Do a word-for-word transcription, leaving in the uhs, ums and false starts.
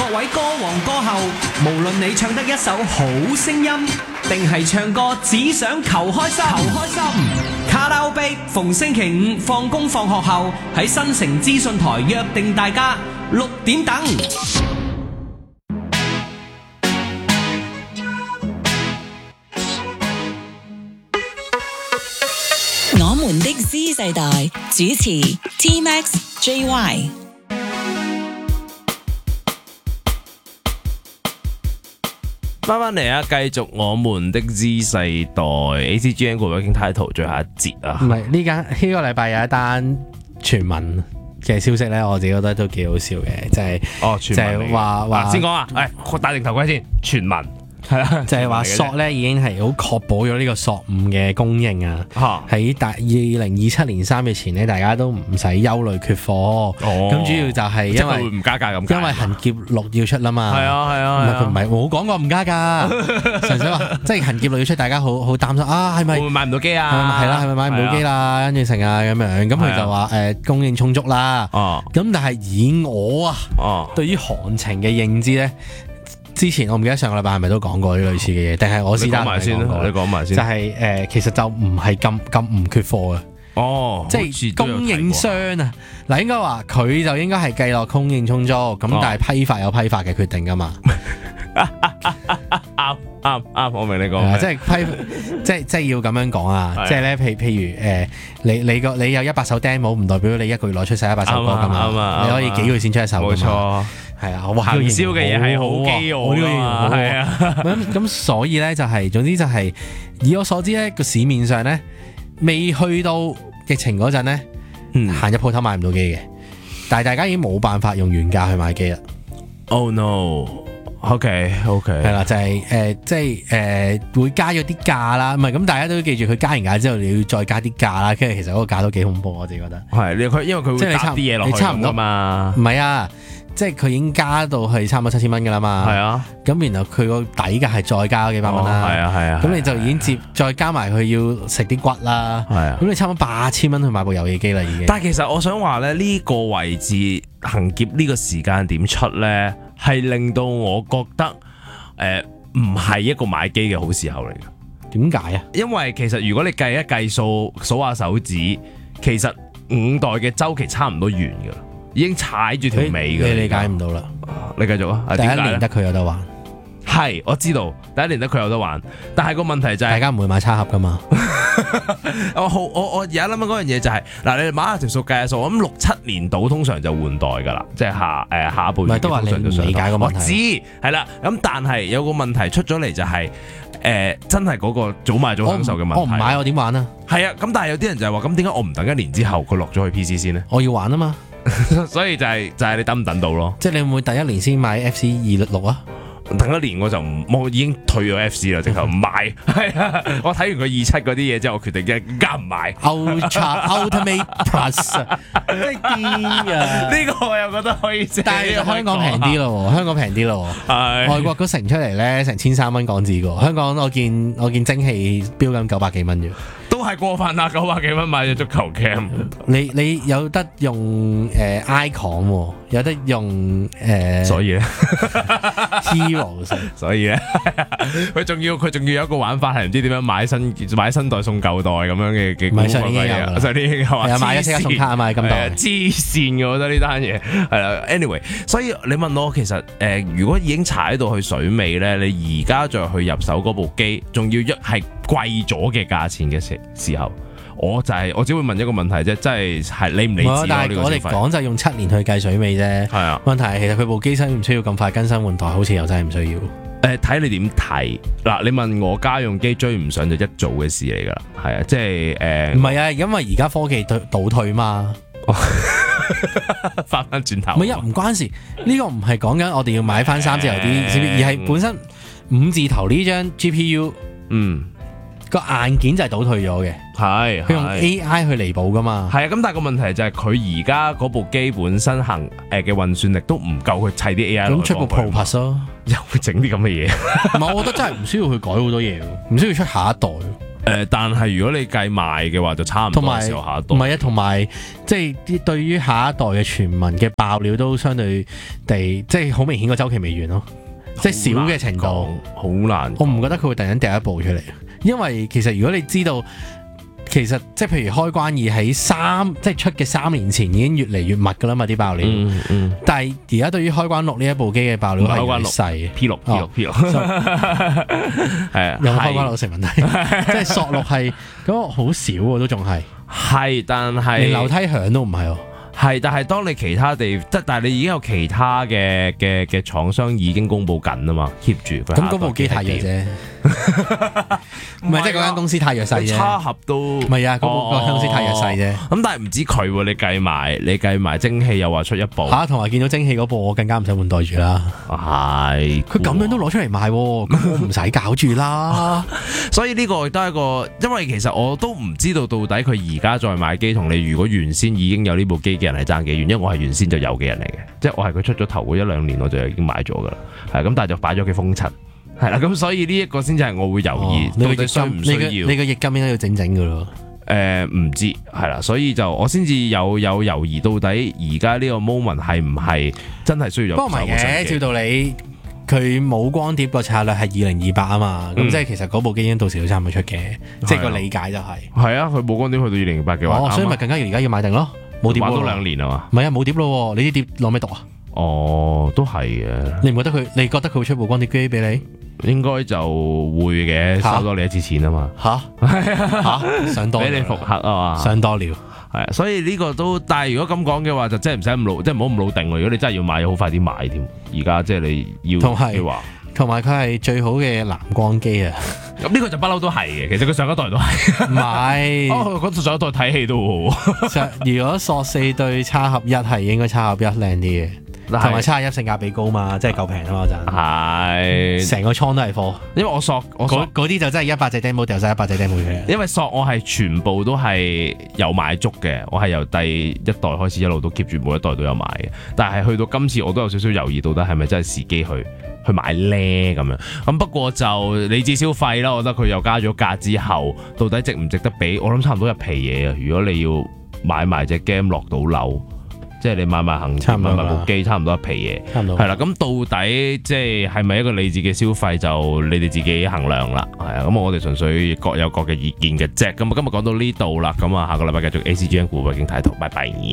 位歌王歌后，無論你唱得一首好聲音，定係唱歌只想求開心，求開心。卡拉 OK 逢星期五放工放學後喺新城資訊台約定大家六點等。 我們的 Z 世代主持 T Max J Y。 翻翻嚟啊！繼續我們的 Z 世代 A C G N 個 Working Title 最後一節啊！ 唔係呢間呢個禮拜有一單傳聞嘅消息咧，我自己覺得都幾好笑嘅，就係、是、 哦，傳聞就係話話先講啊！誒，戴定頭盔先，傳聞。係啦， 就係話索咧已經係好確保咗呢個索五嘅供應啊！喺大二零二七年三月前咧，大家都唔使憂慮缺貨。哦，咁主要就係因為唔加價咁， 因為行劫六要出啦嘛。 係啊係啊， 佢唔係冇講過唔加價，純粹話即係行劫六要出，大家好好擔心啊，係咪會買唔到機啊？ 係啦，係咪買唔到機啦？跟住成啊咁樣，咁佢就話誒供應充足啦。哦，咁但係以我啊，哦，對於行情嘅認知咧。之前我唔記得上個禮拜係咪都講過啲類似嘅嘢，定係我私單講過？ 你講埋先， 就係、是、誒、呃，其實就唔係咁咁唔缺貨嘅。 哦， 即係供應商啊，嗱應該話佢就應該係計落供應充足，咁、哦、但係批發有批發嘅決定㗎嘛。 啱啱啱，我明你講。 即係批，即係即係要咁樣講啊！即係咧，譬譬如誒、呃，你你個你有一百首 demo，唔代表你一個月攞出晒一百首歌㗎嘛。你可以幾個月先出一首。冇錯。係啊，行銷嘅嘢係好飢餓啊，係啊， 咁咁所以咧就係、是，總之就係、是，以我所知咧個市面上咧未去到疫情嗰陣咧，行入鋪頭買唔到機嘅，但係大家已經冇辦法用原價去買機啦。 Oh no！OK OK， 係啦，就係、是、誒、呃，即係誒、呃、會加咗啲價啦，唔係咁大家都記住佢加完價之後你要再加啲價啦，跟住其實嗰個價都幾恐怖，我自己覺得。係你佢因為佢會加啲嘢落去， 你差唔多嘛？ 唔係啊。即係佢已經加到係差唔多七千蚊㗎啦嘛，係啊，咁然後佢個底價係再加幾百蚊啦，係啊係啊，咁你就已經接再加埋佢要食啲骨啦，係啊，咁你差唔多八千蚊去買部遊戲機啦已經。但係其實我想話咧，呢個位置行劫呢個時間點出咧，係令到我覺得誒唔係一個買機嘅好時候嚟嘅。點解啊？因為其實如果你計一計數，數下手指，其實五代嘅週期差唔多完㗎啦。已經踩住條尾嘅，你理解唔到啦。你繼續啊！第一年得佢有得玩，係我知道第一年得佢有得玩，但係個問題就係、是、大家唔會買叉盒噶嘛。我好我我而家諗緊嗰樣嘢就係、是、嗱，你哋買下條數計下數，我諗六七年度通常就換代噶啦，即係下誒、呃、下一輩。唔係都話你唔理解個問題。我知係啦，咁但係有個問題出咗嚟就係、是、誒、呃、真係嗰個早買早享受嘅問題。我唔買我點玩啊？係啊，咁但係有啲人就係話咁點解我唔等一年之後佢落咗去 P C 先呢？我要玩啊嘛。所以就係、是、就係、是、你等唔等到咯？即係你會唔會第一年先買 F C 二六六啊？等一年我就唔，我已經退咗 F C 啦，直頭唔買。係啊，我睇完佢二七嗰啲嘢之後，我決定一加唔買。Ultra Ultimate Plus， 真係癲啊！呢個我又覺得可以，但係香港平啲咯，香港平啲咯。係外國嗰成出嚟咧，成千三蚊港紙噶。香港我見我見蒸汽標緊九百幾蚊啫。都係過分啦！九百幾蚊買隻足球 cam，你你有得用誒、呃、icon， 有得用誒，呃、所以咧 heroes， 所以咧佢仲要佢仲要有一個玩法係唔知點樣買新買新代送舊代咁樣嘅嘅，唔係上年已經有啦，上年已經有啊，買咗即刻送卡啊嘛，今代黐線嘅，我覺得呢單嘢係啦。anyway， 所以你問我其實誒、呃，如果已經踩到去水尾咧，你而家再去入手嗰部機，仲要一係貴咗嘅價錢嘅時時候，我就係、是、我只會問一個問題啫，即係係理唔理智？但係我哋講就用七年去計水尾啫。係啊，問題係其實佢部機身唔需要咁快更新換代，好似又真係唔需要。誒、呃，睇你點睇嗱？你問我家用機追唔上就一早嘅事嚟噶啦，係啊，即係誒，唔、呃、係啊，因為而家科技退倒退嘛。翻翻轉頭，唔係啊，唔關事。呢、這個唔係講緊我哋要買翻三字頭啲，而係本身五字頭呢張 G P U， 嗯。個硬件就係倒退咗嘅，係佢用 A I 去彌補噶嘛，係啊。咁但係個問題就係佢而家嗰部機本身行誒嘅運算力都唔夠去砌啲 A I，咁出部 Pro Plus 咯，又會整啲咁嘅嘢。唔係，我覺得真係唔需要去改好多嘢，唔需要出下一代。 誒，但係如果你計賣嘅話，就差唔多嘅時候下一代。 唔係啊，同埋即係啲對於下一代嘅傳聞嘅爆料都相對地，即係好明顯個週期未完咯。即係少嘅程度， 好難。 我唔覺得佢會突然間第一步出嚟，因為其實如果你知道，其實即係譬如開關二喺三即係出嘅三年前已經越嚟越密㗎啦嘛啲爆料。嗯嗯、但係而家對於開關六呢一部機嘅爆料係越細 P 六 P 六 P 六係啊， 有冇開關六成問題？即係索六係嗰個好少喎，都仲係係，但係連樓梯響都唔係喎。 係，但係當你其他地，即係但係你已經有其他嘅嘅嘅廠商已經公佈緊啊嘛 ，keep 住佢。 咁嗰部機太弱啫，唔係即係嗰間公司太弱勢啫。 差合都唔係啊，嗰部嗰間公司太弱勢啫。 咁但係唔知佢喎，你計埋你計埋蒸汽又話出一部嚇，同埋見到蒸汽嗰部我更加唔使換代住啦。 係， 佢咁樣都攞出嚟賣，咁我唔使搞住啦。 所以呢個亦都係一個，因為其實我都唔知道到底佢而家再買機同你如果原先已經有呢部機嘅人係爭幾遠，因為我係原先就有嘅人嚟嘅，即係我係佢出咗頭嗰一兩年我就已經買咗噶啦，係咁，但係就擺咗佢封塵，係啦，咁所以呢一個先至係我會猶豫， 哦、 到底需唔需要？ 你個液晶應該要整整噶咯。 誒唔、呃、知係啦，所以就我先至有有猶豫，到底而家呢個 moment 係唔係真係需要有？ 不過唔係嘅，照道理佢冇光碟個策略係二零二八啊嘛，咁、嗯、即係其實嗰部機已經到時都差唔多出嘅，嗯、即係個理解就係、是。係啊，佢冇光碟去到二零二八嘅話， 哦，所以咪更加要而家要買定咯，冇碟玩多兩年啊嘛。 唔係啊，冇碟咯，你啲碟攞咩讀啊？ 哦，都係嘅。 你唔覺得佢？你覺得佢會出部光碟機俾你？ 應該就會嘅，收多你一次錢啊嘛。吓吓，想多俾你復刻啊嘛， 想多了。係啊，所以呢個都，但係如果咁講嘅話，就真係唔使咁老，即係唔好咁老定。如果你真係要買，好快啲買添。而家即係你要嘅話， 同埋佢係最好嘅藍光機啊。 咁呢個就不嬲都係嘅，其實佢上一代都係。唔係，哦，嗰上一代睇戲都好。 如果索四對叉合一係應該叉合一靚啲嘅。同埋叉一性價比高嘛，即係夠平啊嘛嗰陣。係，成個倉都係貨。因為我索我嗰啲就真係一百隻 demo 掉晒一百隻 demo 嘅。因為索我係全部都係有買足嘅，我係由第一代開始一路都 keep 住每一代都有買嘅。但係去到今次我都有少少猶豫，到底係咪真係時機去去買咧咁樣。咁不過就理智消費啦，我覺得佢又加咗價之後，到底值唔值得俾？我諗差唔多一皮嘢啊！如果你要買埋隻 game 落到樓。即係你買埋行程買埋部機，差唔多一皮嘢，差唔多係啦。咁到底即係係咪一個理智嘅消費，就你哋自己衡量啦。係啊，咁我哋純粹各有各嘅意見嘅啫。咁啊，今日講到呢度啦。咁啊，下個禮拜繼續 A C G N 股北京睇圖，拜拜。